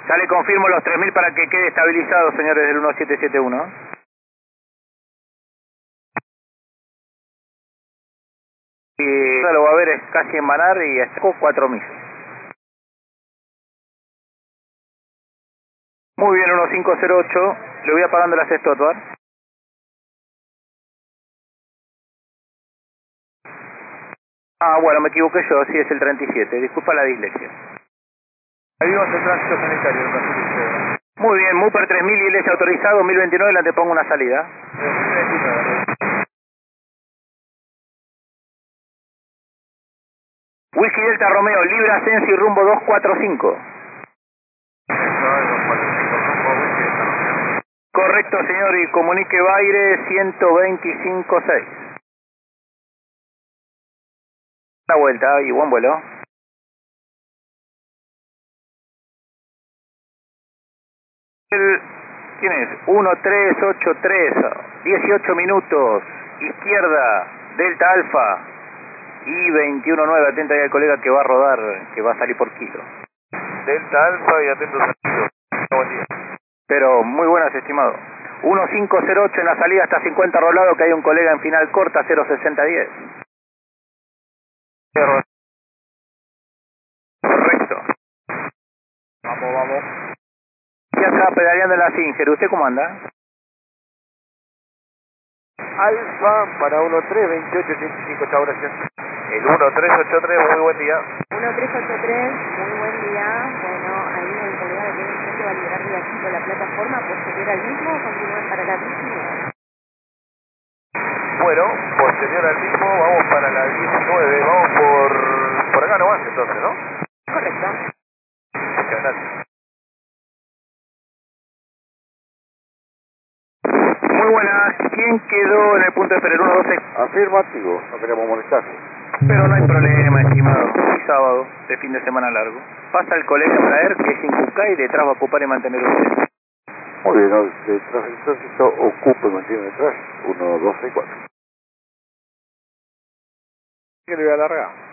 Ya le confirmo los 3000 para que quede estabilizado, señores del 1771. Y lo va a ver es casi en Manar y es 4000. Muy bien, 1508. Le voy apagando las stopwatch. Ah, bueno, me equivoqué yo, sí es el 37. Disculpa la dislexia. Ahí vamos el tránsito sanitario, el pasillo. Muy bien, Muper 3000 y ILS autorizado, 1029, le antepongo una salida. 2029. Whisky Delta Romeo, libre ascenso y rumbo 245. Correcto, señor, y comunique Baire 125.6. La vuelta y buen vuelo. ¿Quién es? 1383, 18 minutos, izquierda, Delta Alfa, y 219, atenta ahí al colega que va a rodar, que va a salir por kilo. Delta Alfa y atentos a buen día. Pero muy buenas, estimado. 1508 en la salida hasta 50 rolado, que hay un colega en final corta, 06010. Correcto. Vamos, vamos. Y acá pedaleando en la Singer, ¿usted cómo anda? Alfa para 132885, chao, gracias. El 1383, muy buen día. 1383, muy buen día. Bueno, ahí el colega de TNC va a liberar de aquí por la plataforma, posterior al mismo, o continúan para la 19. Bueno, posterior al mismo, vamos para la 19, vamos por acá nomás entonces, ¿no? Correcto. Muchas gracias. Muy buenas. ¿Quién quedó en el punto de Ferrer 112? Afirmativo, no queremos molestar. Pero no hay problema, estimado. Hoy sábado, de fin de semana largo. Pasa el colega para ver que es Incucay y detrás va a ocupar y mantener usted. Muy bien, ¿no? Detrás del tránsito ocupa y mantiene detrás 1, 2, 6, 4. ¿Qué le voy a alargar?